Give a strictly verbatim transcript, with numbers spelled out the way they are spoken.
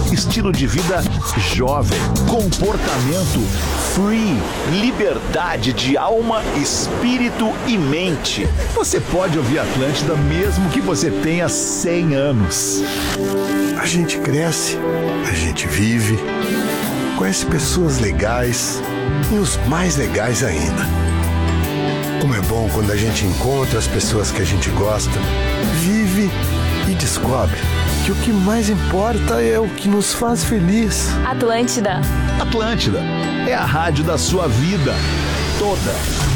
estilo de vida jovem, comportamento free, liberdade de alma, espírito e mente. Você pode ouvir Atlântida mesmo que você tenha cem anos. A gente cresce, a gente vive, conhece pessoas legais e os mais legais ainda. Como é bom quando a gente encontra as pessoas que a gente gosta, vive e descobre que o que mais importa é o que nos faz feliz. Atlântida. Atlântida é a rádio da sua vida toda.